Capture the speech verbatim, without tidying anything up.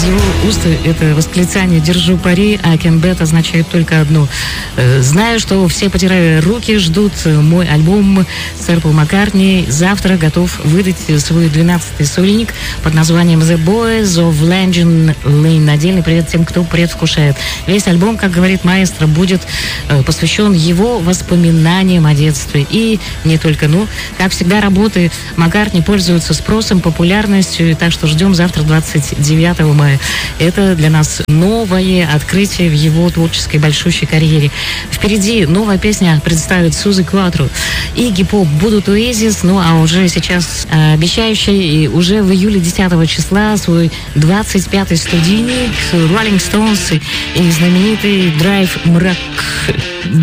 из его уст это восклицание «держу пари», а «can bet» означает только одно. Знаю, что все, потирая руки, ждут мой альбом. Сэр Пол Маккартни завтра готов выдать свой двенадцатый сольник под названием «The Boys of Langdon Lane». Отдельный привет тем, кто предвкушает. Весь альбом, как говорит маэстро, будет посвящен его воспоминаниям о детстве. И не только. Ну, как всегда, работы Маккартни пользуются спросом, популярностью, так что ждем завтра, двадцать девятого мая. Это для нас новое открытие в его творческой большущей карьере. Впереди новая песня представит Сьюзи Кватро. Игги Поп будут Оазис, ну а уже сейчас обещающий уже в июле десятого числа свой двадцать пятый студийник Rolling Stones и знаменитый Драйв Мрак.